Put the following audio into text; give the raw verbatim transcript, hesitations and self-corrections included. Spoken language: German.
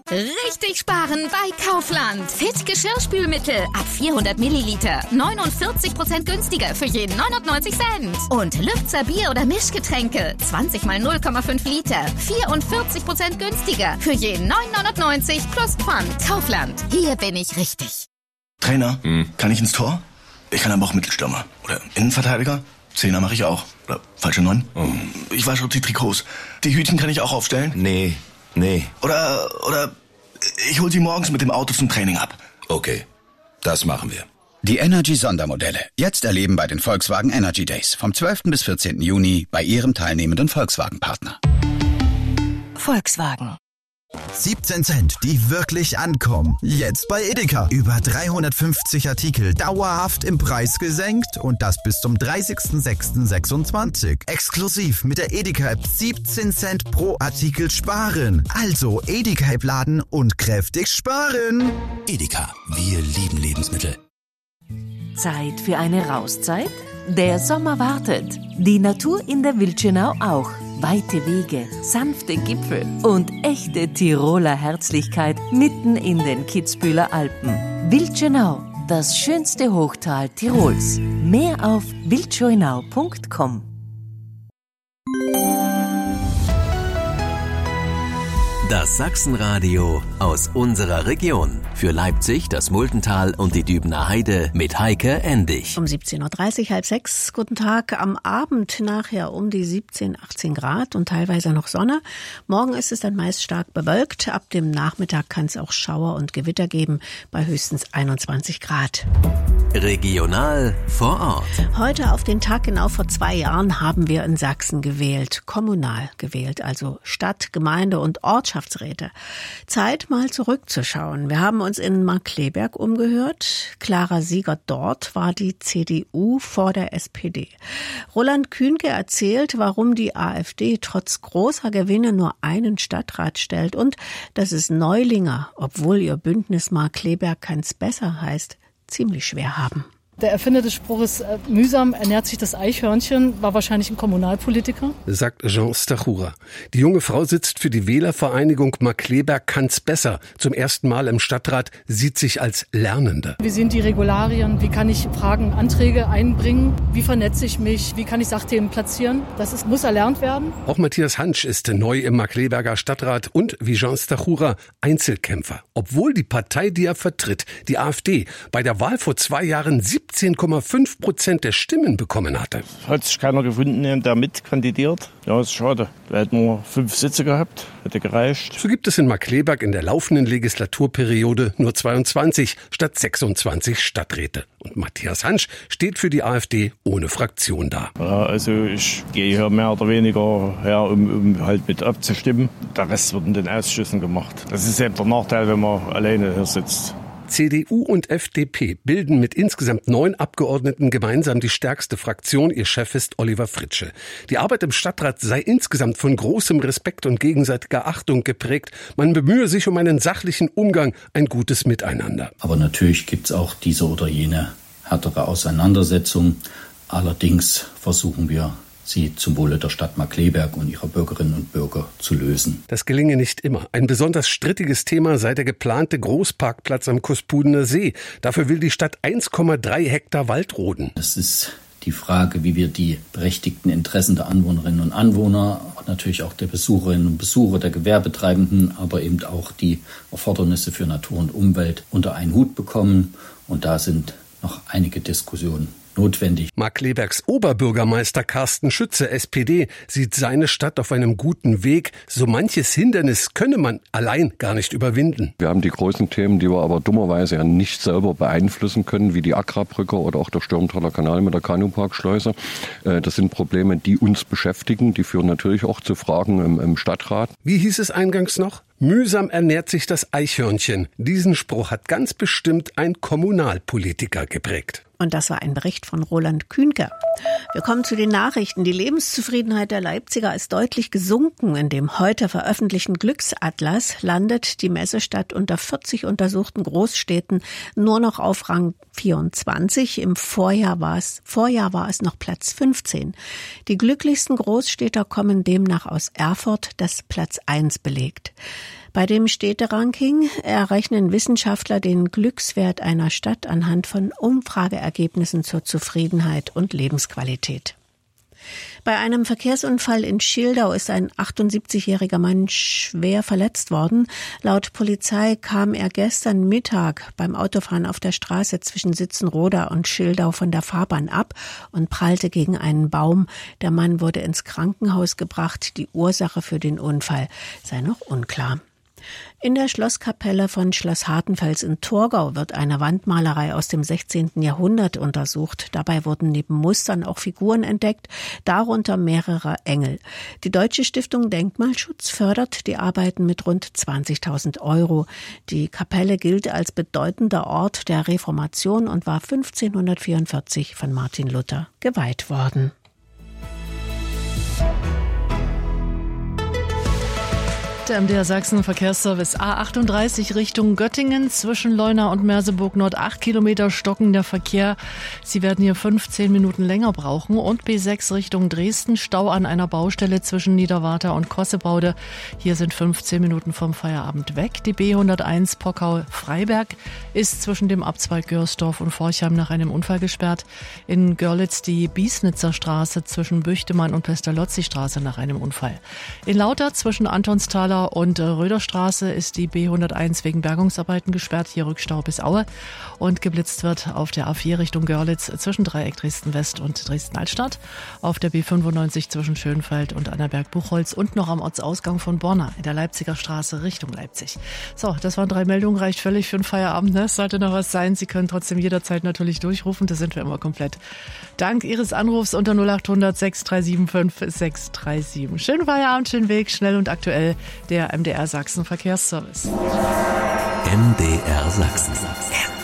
Richtig sparen bei Kaufland. Fit Geschirrspülmittel ab vierhundert Milliliter. neunundvierzig Prozent günstiger für jeden neunundneunzig Cent. Und Lübzer Bier- oder Mischgetränke. zwanzig mal null Komma fünf Liter. vierundvierzig Prozent günstiger für jeden neun neunundneunzig plus Pfand. Kaufland. Hier bin ich richtig. Trainer, hm. kann ich ins Tor? Ich kann aber auch Mittelstürmer. Oder Innenverteidiger. Zehner mache ich auch. Oder falsche Neun. Oh. Ich wasche die Trikots. Die Hütchen kann ich auch aufstellen. Nee, nee. Oder, oder ich hol sie morgens mit dem Auto zum Training ab. Okay, das machen wir. Die Energy-Sondermodelle. Jetzt erleben bei den Volkswagen Energy Days. Vom zwölften bis vierzehnten Juni bei Ihrem teilnehmenden Volkswagen-Partner. Volkswagen. siebzehn Cent, die wirklich ankommen. Jetzt bei Edeka. Über dreihundertfünfzig Artikel dauerhaft im Preis gesenkt und das bis zum dreißigsten sechsten sechsundzwanzig. Exklusiv mit der Edeka-App siebzehn Cent pro Artikel sparen. Also Edeka-App laden und kräftig sparen. Edeka, wir lieben Lebensmittel. Zeit für eine Rauszeit? Der Sommer wartet. Die Natur in der Wildschönau auch. Weite Wege, sanfte Gipfel und echte Tiroler Herzlichkeit mitten in den Kitzbüheler Alpen. Wildschönau, das schönste Hochtal Tirols. Mehr auf wildschönau punkt com. Das Sachsenradio aus unserer Region. Für Leipzig, das Muldental und die Dübener Heide mit Heike Endig. Um siebzehn Uhr dreißig, halb sechs. Guten Tag. Am Abend nachher um die siebzehn, achtzehn Grad und teilweise noch Sonne. Morgen ist es dann meist stark bewölkt. Ab dem Nachmittag kann es auch Schauer und Gewitter geben bei höchstens einundzwanzig Grad. Regional vor Ort. Heute auf den Tag genau vor zwei Jahren haben wir in Sachsen gewählt. Kommunal gewählt, also Stadt, Gemeinde und Ortschaftsräte. Zeit mal zurückzuschauen. Wir haben uns in Markkleeberg umgehört. Klarer Sieger dort war die C D U vor der S P D. Roland Kühnke erzählt, warum die AfD trotz großer Gewinne nur einen Stadtrat stellt und dass es Neulinger, obwohl ihr Bündnis Markkleeberg keins besser heißt, ziemlich schwer haben. Der Erfinder des Spruches, äh, mühsam ernährt sich das Eichhörnchen, war wahrscheinlich ein Kommunalpolitiker. Sagt Jean Stachura. Die junge Frau sitzt für die Wählervereinigung Markkleeberg kann's besser. Zum ersten Mal im Stadtrat, sieht sich als Lernende. Wie sind die Regularien? Wie kann ich Fragen, Anträge einbringen? Wie vernetze ich mich? Wie kann ich Sachthemen platzieren? Das ist, muss erlernt werden. Auch Matthias Hansch ist neu im Markkleeberger Stadtrat und, wie Jean Stachura, Einzelkämpfer. Obwohl die Partei, die er vertritt, die AfD, bei der Wahl vor zwei Jahren siebzehn Komma fünf Prozent der Stimmen bekommen hatte. Hat sich keiner gefunden, der mitkandidiert. Ja, ist schade. Wir hätten nur fünf Sitze gehabt, hätte gereicht. So gibt es in Markkleeberg in der laufenden Legislaturperiode nur zweiundzwanzig statt sechsundzwanzig Stadträte. Und Matthias Hansch steht für die AfD ohne Fraktion da. Ja, also ich gehe hier mehr oder weniger her, um, um halt mit abzustimmen. Der Rest wird in den Ausschüssen gemacht. Das ist eben der Nachteil, wenn man alleine hier sitzt. C D U und F D P bilden mit insgesamt neun Abgeordneten gemeinsam die stärkste Fraktion. Ihr Chef ist Oliver Fritsche. Die Arbeit im Stadtrat sei insgesamt von großem Respekt und gegenseitiger Achtung geprägt. Man bemühe sich um einen sachlichen Umgang, ein gutes Miteinander. Aber natürlich gibt's auch diese oder jene härtere Auseinandersetzung. Allerdings versuchen wir, sie zum Wohle der Stadt Markkleeberg und ihrer Bürgerinnen und Bürger zu lösen. Das gelinge nicht immer. Ein besonders strittiges Thema sei der geplante Großparkplatz am Kuspudener See. Dafür will die Stadt eins Komma drei Hektar Wald roden. Es ist die Frage, wie wir die berechtigten Interessen der Anwohnerinnen und Anwohner, natürlich auch der Besucherinnen und Besucher, der Gewerbetreibenden, aber eben auch die Erfordernisse für Natur und Umwelt unter einen Hut bekommen. Und da sind noch einige Diskussionen notwendig. Markkleebergs Oberbürgermeister Carsten Schütze, S P D, sieht seine Stadt auf einem guten Weg. So manches Hindernis könne man allein gar nicht überwinden. Wir haben die großen Themen, die wir aber dummerweise ja nicht selber beeinflussen können, wie die Agra-Brücke oder auch der Stürmtaler Kanal mit der Kanuparkschleuse. Das sind Probleme, die uns beschäftigen. Die führen natürlich auch zu Fragen im, im Stadtrat. Wie hieß es eingangs noch? Mühsam ernährt sich das Eichhörnchen. Diesen Spruch hat ganz bestimmt ein Kommunalpolitiker geprägt. Und das war ein Bericht von Roland Kühnke. Wir kommen zu den Nachrichten. Die Lebenszufriedenheit der Leipziger ist deutlich gesunken. In dem heute veröffentlichten Glücksatlas landet die Messestadt unter vierzig untersuchten Großstädten nur noch auf Rang vierundzwanzig. Im Vorjahr war es, Vorjahr war es noch Platz fünfzehn. Die glücklichsten Großstädter kommen demnach aus Erfurt, das Platz eins belegt. Bei dem Städteranking errechnen Wissenschaftler den Glückswert einer Stadt anhand von Umfrageergebnissen zur Zufriedenheit und Lebensqualität. Bei einem Verkehrsunfall in Schildau ist ein achtundsiebzigjähriger Mann schwer verletzt worden. Laut Polizei kam er gestern Mittag beim Autofahren auf der Straße zwischen Sitzenroda und Schildau von der Fahrbahn ab und prallte gegen einen Baum. Der Mann wurde ins Krankenhaus gebracht. Die Ursache für den Unfall sei noch unklar. In der Schlosskapelle von Schloss Hartenfels in Torgau wird eine Wandmalerei aus dem sechzehnten Jahrhundert untersucht. Dabei wurden neben Mustern auch Figuren entdeckt, darunter mehrere Engel. Die Deutsche Stiftung Denkmalschutz fördert die Arbeiten mit rund zwanzigtausend Euro. Die Kapelle gilt als bedeutender Ort der Reformation und war fünfzehnhundertvierundvierzig von Martin Luther geweiht worden. Der M D R Sachsen Verkehrsservice A achtunddreißig Richtung Göttingen zwischen Leuna und Merseburg Nord acht Kilometer stockender Verkehr. Sie werden hier fünfzehn Minuten länger brauchen. Und B sechs Richtung Dresden, Stau an einer Baustelle zwischen Niederwarta und Kossebaude. Hier sind fünfzehn Minuten vom Feierabend weg. Die B hunderteins Pockau-Freiberg ist zwischen dem Abzweig Görsdorf und Forchheim nach einem Unfall gesperrt. In Görlitz die Biesnitzer Straße zwischen Büchtemann und Pestalozzi-Straße nach einem Unfall. In Lauter zwischen Antonsthaler und Röderstraße ist die B hunderteins wegen Bergungsarbeiten gesperrt, hier Rückstau bis Aue. Und geblitzt wird auf der A vier Richtung Görlitz zwischen Dreieck Dresden-West und Dresden-Altstadt, auf der B fünfundneunzig zwischen Schönfeld und Annaberg-Buchholz und noch am Ortsausgang von Borna in der Leipziger Straße Richtung Leipzig. So, das waren drei Meldungen, reicht völlig für den Feierabend. Ne? Sollte noch was sein, Sie können trotzdem jederzeit natürlich durchrufen, da sind wir immer komplett. Dank Ihres Anrufs unter null acht hundert sechs drei sieben fünf sechs drei sieben. Schönen Feierabend, schönen Weg, schnell und aktuell. Der M D R Sachsen Verkehrsservice. M D R Sachsen.